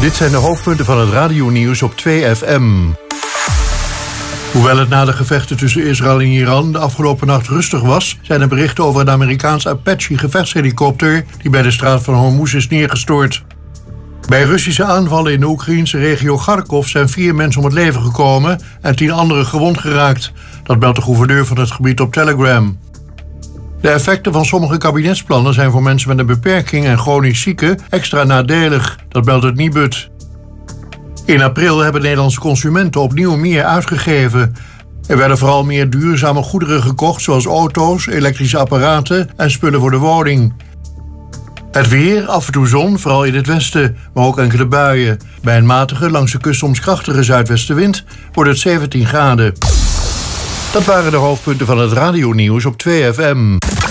Dit zijn de hoofdpunten van het radionieuws op 2FM. Hoewel het na de gevechten tussen Israël en Iran de afgelopen nacht rustig was, zijn er berichten over een Amerikaans Apache-gevechtshelikopter die bij de straat van Hormuz is neergestort. Bij Russische aanvallen in de Oekraïnse regio Kharkov zijn 4 mensen om het leven gekomen en 10 anderen gewond geraakt. Dat meldt de gouverneur van het gebied op Telegram. De effecten van sommige kabinetsplannen zijn voor mensen met een beperking en chronisch zieken extra nadelig. Dat meldt het Nibud. In april hebben Nederlandse consumenten opnieuw meer uitgegeven. Er werden vooral meer duurzame goederen gekocht, zoals auto's, elektrische apparaten en spullen voor de woning. Het weer, af en toe zon, vooral in het westen, maar ook enkele buien. Bij een matige, langs de kust soms krachtige zuidwestenwind wordt het 17 graden. Dat waren de hoofdpunten van het radionieuws op 2FM.